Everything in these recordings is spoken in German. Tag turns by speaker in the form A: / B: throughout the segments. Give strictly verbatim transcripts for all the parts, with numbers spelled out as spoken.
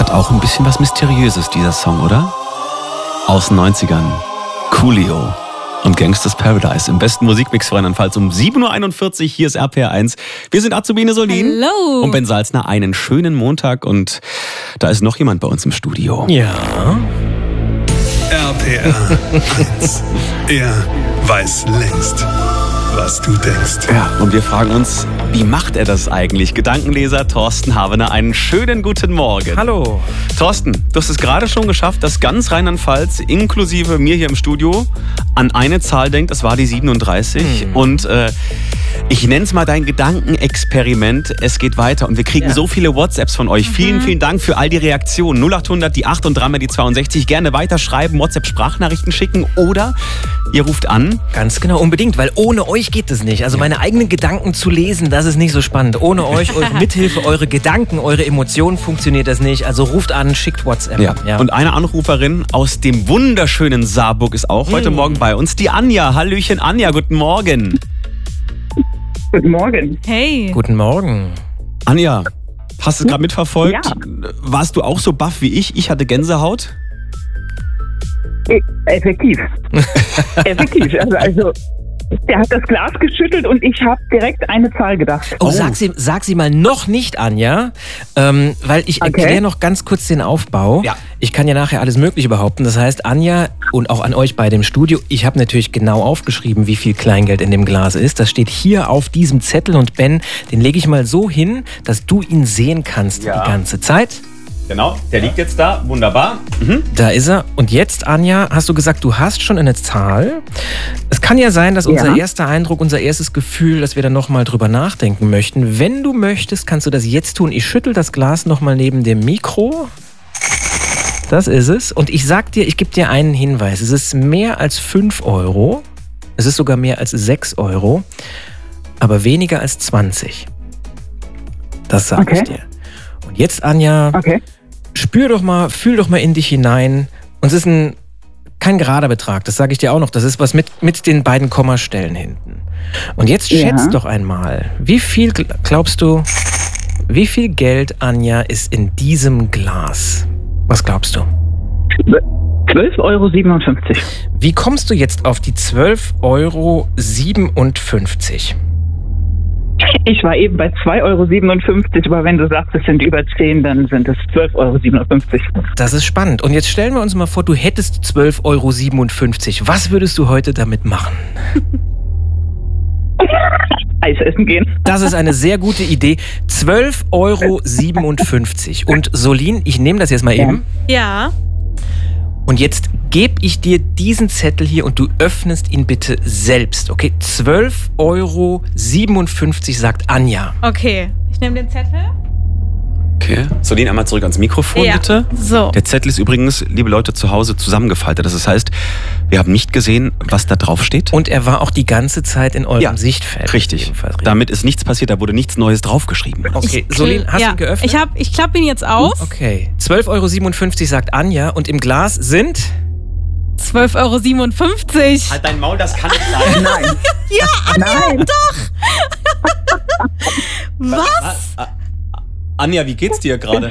A: Hat auch ein bisschen was Mysteriöses, dieser Song, oder? Aus den neunzigern. Coolio und Gangsta's Paradise im besten Musikmix für Rheinland-Pfalz um sieben Uhr einundvierzig. Hier ist R P R eins. Wir sind Azubine Solin
B: Hallo.
A: und Ben Salzner. Einen schönen Montag und da ist noch jemand bei uns im Studio.
C: Ja.
D: R P R eins. Er weiß längst, was du denkst.
A: Ja, und wir fragen uns, wie macht er das eigentlich? Gedankenleser Thorsten Havener, einen schönen guten Morgen.
C: Hallo.
A: Thorsten, du hast es gerade schon geschafft, dass ganz Rheinland-Pfalz, inklusive mir hier im Studio, an eine Zahl denkt, das war die siebenunddreißig. Hm. Und äh, ich nenne es mal dein Gedankenexperiment. Es geht weiter und wir kriegen ja. so viele WhatsApps von euch. Mhm. Vielen, vielen Dank für all die Reaktionen. null achthundert, die acht und dreimal die zweiundsechzig. Gerne weiterschreiben, WhatsApp-Sprachnachrichten schicken oder ihr ruft an.
C: Ganz genau, unbedingt, weil ohne euch geht es nicht. Also meine eigenen Gedanken zu lesen, das ist nicht so spannend. Ohne euch, eure Mithilfe, eure Gedanken, eure Emotionen funktioniert das nicht. Also ruft an, schickt WhatsApp.
A: Ja. Ja. Und eine Anruferin aus dem wunderschönen Saarburg ist auch heute mhm. Morgen bei uns. Die Anja. Hallöchen Anja, guten Morgen.
E: Guten Morgen.
B: Hey.
C: Guten Morgen.
A: Anja, hast du es gerade mitverfolgt?
E: Ja.
A: Warst du auch so baff wie ich? Ich hatte Gänsehaut.
E: E- effektiv. Effektiv. Also, also, der hat das Glas geschüttelt und ich habe direkt eine Zahl gedacht.
C: Oh, oh. Sag, sie, sag sie mal noch nicht, Anja, ähm, weil ich
E: Okay.
C: erkläre noch ganz kurz den Aufbau.
A: Ja.
C: Ich kann ja nachher alles Mögliche behaupten. Das heißt, Anja und auch an euch bei dem Studio, ich habe natürlich genau aufgeschrieben, wie viel Kleingeld in dem Glas ist. Das steht hier auf diesem Zettel und Ben, den lege ich mal so hin, dass du ihn sehen kannst
A: Ja.
C: die ganze Zeit.
A: Genau, der liegt jetzt da. Wunderbar. Mhm.
C: Da ist er. Und jetzt, Anja, hast du gesagt, du hast schon eine Zahl. Es kann ja sein, dass unser
E: Ja.
C: erster Eindruck, unser erstes Gefühl, dass wir da nochmal drüber nachdenken möchten. Wenn du möchtest, kannst du das jetzt tun. Ich schüttel das Glas nochmal neben dem Mikro. Das ist es. Und ich sag dir, ich gebe dir einen Hinweis. Es ist mehr als fünf Euro. Es ist sogar mehr als sechs Euro. Aber weniger als zwanzig. Das sage
E: Okay.
C: ich dir. Und jetzt, Anja...
E: Okay.
C: Spür doch mal, fühl doch mal in dich hinein. Und es ist ein, kein gerader Betrag, das sage ich dir auch noch. Das ist was mit, mit den beiden Kommastellen hinten. Und jetzt
E: Ja.
C: schätz doch einmal, wie viel gl- glaubst du, wie viel Geld, Anja, ist in diesem Glas? Was glaubst du?
E: zwölf Euro siebenundfünfzig.
C: Wie kommst du jetzt auf die zwölf Euro siebenundfünfzig?
E: Ich war eben bei zwei Euro siebenundfünfzig, aber wenn du sagst, es sind über zehn, dann sind es zwölf Euro siebenundfünfzig.
C: Das ist spannend. Und jetzt stellen wir uns mal vor, du hättest zwölf Euro siebenundfünfzig. Was würdest du heute damit machen?
E: Eis essen gehen.
C: Das ist eine sehr gute Idee. zwölf Euro siebenundfünfzig. Und Solin, ich nehme das jetzt mal eben.
B: Ja.
C: Und jetzt gebe ich dir diesen Zettel hier und du öffnest ihn bitte selbst. Okay, zwölf Euro siebenundfünfzig sagt Anja.
B: Okay. Ich nehme den Zettel.
A: Okay. Solin, einmal zurück ans Mikrofon,
B: Ja.
A: bitte.
B: So.
A: Der Zettel ist übrigens, liebe Leute zu Hause, zusammengefaltet. Das heißt, wir haben nicht gesehen, was da drauf steht.
C: Und er war auch die ganze Zeit in eurem
A: Ja,
C: Sichtfeld.
A: Richtig.
C: Jedenfalls.
A: Damit ist nichts passiert, da wurde nichts Neues draufgeschrieben.
C: Okay, Solin, hast
B: ja.
C: du ihn geöffnet?
B: Ich, hab, ich klappe ihn jetzt auf.
C: Okay, zwölf Euro siebenundfünfzig sagt Anja und im Glas sind...
B: zwölf Euro siebenundfünfzig.
A: Halt dein Maul, das kann nicht sein.
E: Nein.
B: Ja, Anja,
E: Nein.
B: doch. Was?
A: Anja, wie geht's dir gerade?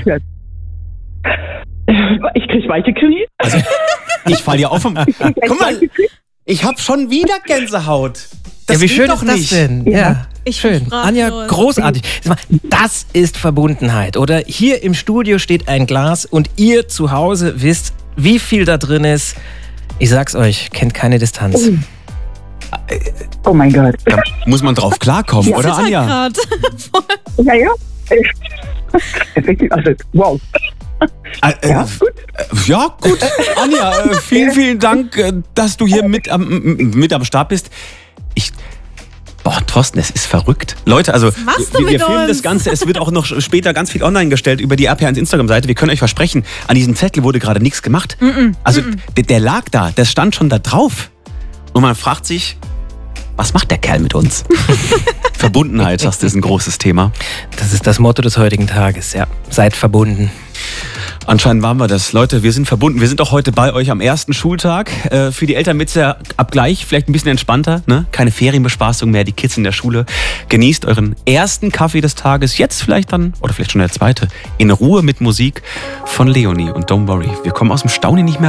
E: Ich krieg weiche Knie.
A: Also, ich fall dir auf. Vom Guck mal, ich hab schon wieder Gänsehaut. Das
C: ja, wie
A: geht
C: schön
A: doch
C: ist das
A: nicht.
C: denn?
E: Ja.
C: Ja,
B: Ich
C: schön.
B: bin sprachlos.
C: Anja, großartig. Sag mal, das ist Verbundenheit, oder? Hier im Studio steht ein Glas und ihr zu Hause wisst, wie viel da drin ist. Ich sag's euch, kennt keine Distanz.
E: Oh mein Gott.
A: Da muss man drauf klarkommen,
E: Ja.
A: oder
B: Zittert
A: Anja?
B: grad.
E: Ja, ja. Effektiv. Also, wow.
A: Äh, äh,
E: Ja, gut.
A: äh, ja, gut. Anja, äh, vielen, vielen Dank, äh, dass du hier mit am, m- mit am Start bist. Ich... Boah, Thorsten, es ist verrückt. Leute, also
B: machst du
A: wir, wir
B: mit
A: filmen
B: uns?
A: das Ganze. Es wird auch noch später ganz viel online gestellt über die R P R eins Instagram-Seite. Wir können euch versprechen, an diesem Zettel wurde gerade nichts gemacht. Also Der, der lag da, das stand schon da drauf. Und man fragt sich, was macht der Kerl mit uns? Verbundenheit, das ist ein großes Thema.
C: Das ist das Motto des heutigen Tages, ja. Seid verbunden.
A: Anscheinend waren wir das. Leute, wir sind verbunden. Wir sind auch heute bei euch am ersten Schultag. Äh, für die Eltern wird's ja ab gleich vielleicht ein bisschen entspannter. Ne? Keine Ferienbespaßung mehr, die Kids in der Schule. Genießt euren ersten Kaffee des Tages. Jetzt vielleicht dann, oder vielleicht schon der zweite, in Ruhe mit Musik von Leonie. Und don't worry, wir kommen aus dem Staunen nicht mehr